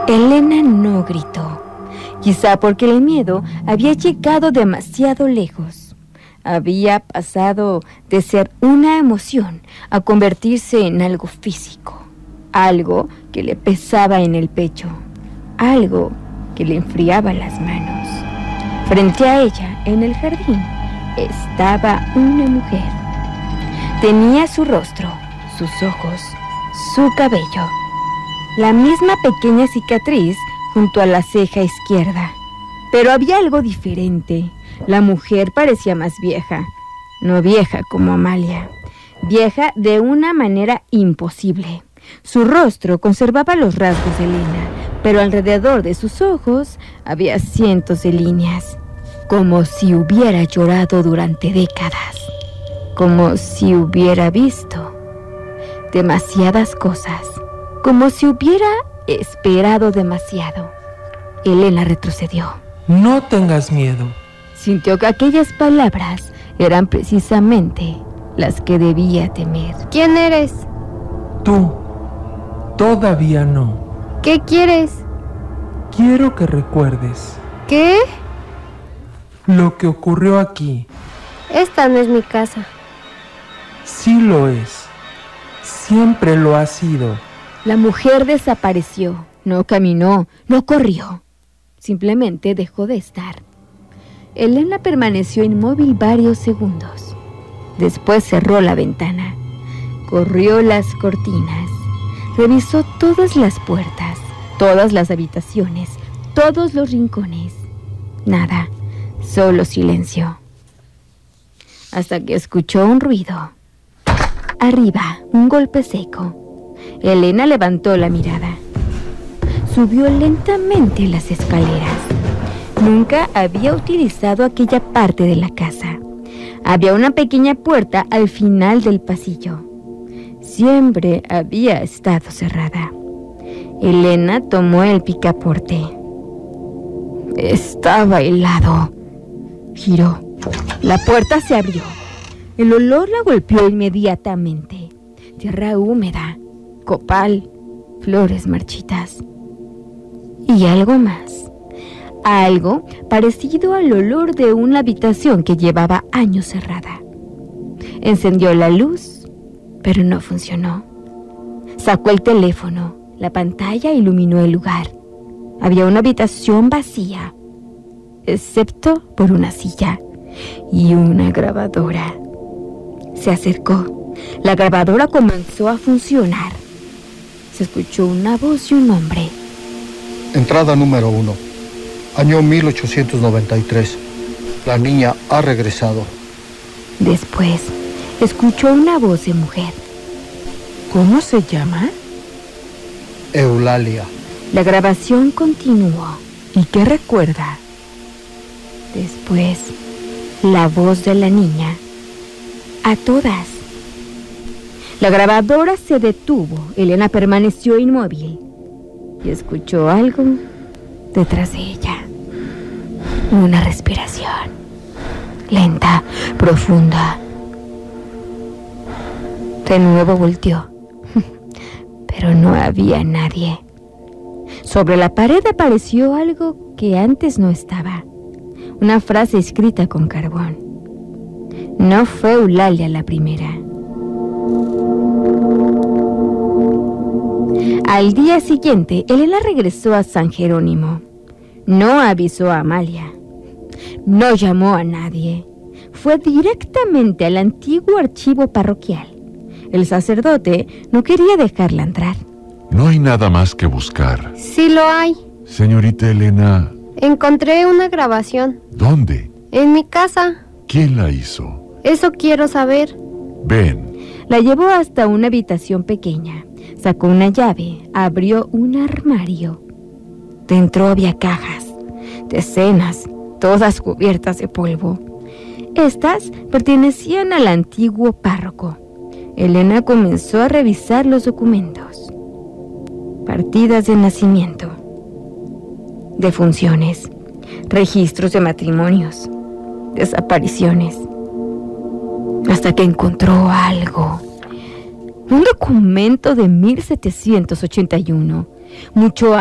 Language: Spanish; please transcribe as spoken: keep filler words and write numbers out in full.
Elena no gritó, quizá porque el miedo había llegado demasiado lejos. Había pasado de ser una emoción a convertirse en algo físico, algo que le pesaba en el pecho, algo que le enfriaba las manos. Frente a ella, en el jardín, estaba una mujer. Tenía su rostro, sus ojos, su cabello, la misma pequeña cicatriz junto a la ceja izquierda. Pero había algo diferente. La mujer parecía más vieja, no vieja como Amalia, vieja de una manera imposible. Su rostro conservaba los rasgos de Elena, pero alrededor de sus ojos había cientos de líneas, como si hubiera llorado durante décadas, como si hubiera visto demasiadas cosas, como si hubiera esperado demasiado. Elena retrocedió. No tengas miedo. Sintió que aquellas palabras eran precisamente las que debía temer. ¿Quién eres? Tú. Todavía no. ¿Qué quieres? Quiero que recuerdes ¿Qué? lo que ocurrió aquí. Esta no es mi casa. Sí lo es. Siempre lo ha sido. La mujer desapareció. No caminó, no corrió. Simplemente dejó de estar. Elena permaneció inmóvil varios segundos. Después cerró la ventana, corrió las cortinas, revisó todas las puertas, todas las habitaciones, todos los rincones. Nada, solo silencio. Hasta que escuchó un ruido. Arriba, un golpe seco. Elena levantó la mirada. Subió lentamente las escaleras. Nunca había utilizado aquella parte de la casa. Había una pequeña puerta al final del pasillo. Siempre había estado cerrada. Elena tomó el picaporte. Estaba helado. Giró. La puerta se abrió. El olor la golpeó inmediatamente. Tierra húmeda, copal, flores marchitas. Y algo más. Algo parecido al olor de una habitación que llevaba años cerrada. Encendió la luz, pero no funcionó. Sacó el teléfono. La pantalla iluminó el lugar. Había una habitación vacía, excepto por una silla y una grabadora. Se acercó. La grabadora comenzó a funcionar. Se escuchó una voz y un nombre. Entrada número uno. Año mil ochocientos noventa y tres. La niña ha regresado. Después, escuchó una voz de mujer. ¿Cómo se llama? Eulalia. La grabación continuó. ¿Y qué recuerda? Después, la voz de la niña. A todas. La grabadora se detuvo. Elena permaneció inmóvil y escuchó algo detrás de ella. Una respiración lenta, profunda. De nuevo volteó, pero no había nadie. Sobre la pared apareció algo que antes no estaba. Una frase escrita con carbón. No fue Eulalia la primera. Al día siguiente, Elena regresó a San Jerónimo. No avisó a Amalia. No llamó a nadie. Fue directamente al antiguo archivo parroquial. El sacerdote no quería dejarla entrar. No hay nada más que buscar. Sí lo hay. Señorita Elena. Encontré una grabación. ¿Dónde? En mi casa. ¿Quién la hizo? Eso quiero saber. Ven. La llevó hasta una habitación pequeña. Sacó una llave, abrió un armario. Dentro había cajas, decenas, todas cubiertas de polvo. Estas pertenecían al antiguo párroco. Elena comenzó a revisar los documentos. Partidas de nacimiento, defunciones, registros de matrimonios, desapariciones. Hasta que encontró algo. Un documento de mil setecientos ochenta y uno, mucho